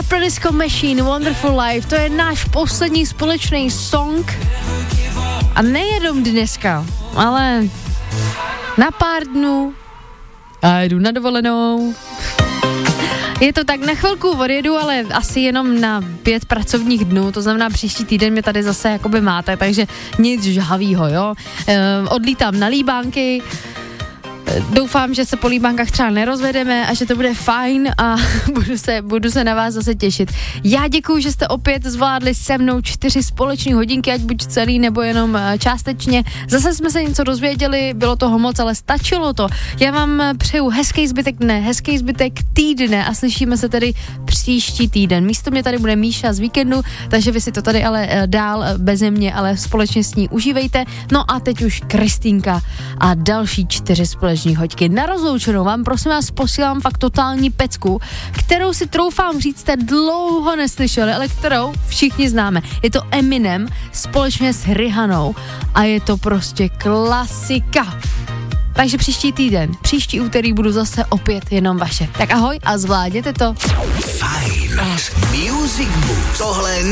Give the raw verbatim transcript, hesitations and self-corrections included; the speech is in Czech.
Purple Disco Machine, Wonderful Life, to je náš poslední společný song. A nejenom dneska, ale na pár dnů a jdu na dovolenou. Je to tak, na chvilku odjedu, ale asi jenom na pět pracovních dnů, to znamená příští týden mě tady zase jakoby máte, takže nic žhavýho, jo. E, odlítám na Líbánky, doufám, že se po Líbánkách třeba nerozvedeme a že to bude fajn a budu se, budu se na vás zase těšit. Já děkuju, že jste opět zvládli se mnou čtyři společní hodinky, ať buď celý nebo jenom částečně. Zase jsme se něco dozvěděli, bylo toho moc, ale stačilo to. Já vám přeju hezký zbytek dne, hezký zbytek týdne a slyšíme se tedy příští týden. Místo mě tady bude Míša z víkendu, takže vy si to tady ale dál beze mě, ale společně s ní užívejte. No a teď už Kristýnka a další čtyři společní hoďky. Na rozloučenou vám prosím vás posílám fakt totální pecku, kterou si troufám říct, jste dlouho neslyšeli, ale kterou všichni známe. Je to Eminem společně s Rihanou a je to prostě klasika. Takže příští týden, příští úterý budu zase opět jenom vaše. Tak ahoj a zvládněte to. Fajn. Music Book. Tohle